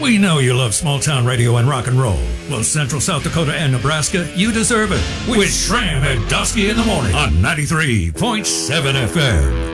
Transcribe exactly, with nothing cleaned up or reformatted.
We know you love small town radio and rock and roll. Well, Central South Dakota and Nebraska, you deserve it. With Schramm and Dusky in the morning on ninety-three point seven F M.